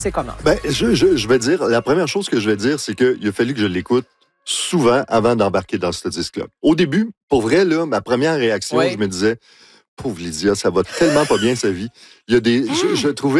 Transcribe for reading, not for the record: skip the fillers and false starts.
C'est comment? Ben, je vais dire, la première chose que je vais dire, c'est qu'il a fallu que je l'écoute souvent avant d'embarquer dans ce disque-là. Au début, pour vrai, là, ma première réaction, Oui. je me disais, pauvre Lydia, ça va tellement pas bien sa vie. Il y a des, je trouvais